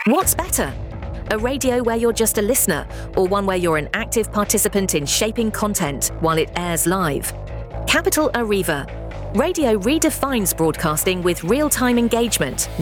What's better? A radio where you're just a listener, or one where you're an active participant in shaping content while it airs live? Capital Arriva. Radio redefines broadcasting with real-time engagement,